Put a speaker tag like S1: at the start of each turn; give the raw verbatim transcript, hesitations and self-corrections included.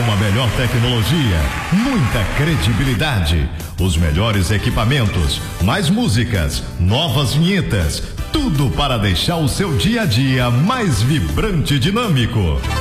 S1: Com a melhor tecnologia, muita credibilidade, os melhores equipamentos, mais músicas, novas vinhetas, tudo para deixar o seu dia a dia mais vibrante e dinâmico.